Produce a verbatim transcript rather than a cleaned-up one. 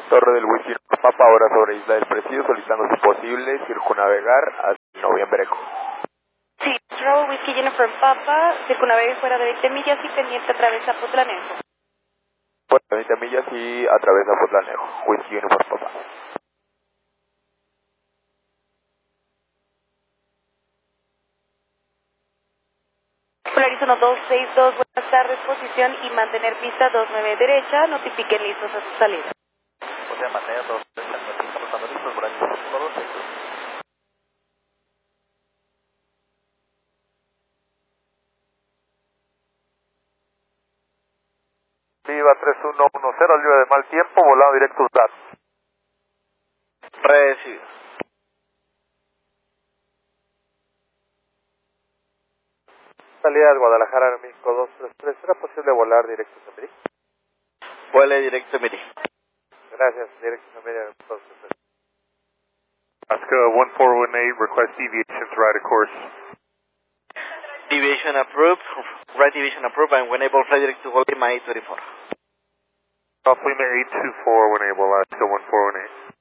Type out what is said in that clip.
Torre del Whisky Papa, ahora sobre Isla del Presidio, solicitando si posible circunnavegar hacia Noviembre Eco. Sí, Bravo Whisky Jennifer Papa, circunnavegue fuera de veinte millas y pendiente atraviesa Potlanejo. Fuera de veinte millas y atraviesa Potlanejo. Whisky Jennifer Papa. Polaris uno dos seis dos, buenas tardes, posición y mantener pista dos nueve derecha, notifiquen listos a su salida. O sea, mantener dos derecha, estamos listos, Polaris uno dos seis dos. Viva tres uno uno cero, libre de mal tiempo, volado directo D A T. Recibido. Salida de Guadalajara, México dos tres tres, ¿será posible volar directo a Mérida? Vuele directo a Mérida. Gracias, directo a Mérida dos tres tres. Alaska one four one eight, request deviation to right of course. Deviation approved, right deviation approved, and when able, fly direct to Golima eight twenty-four. Alpha Lima eight two four when able, Alaska one four one eight.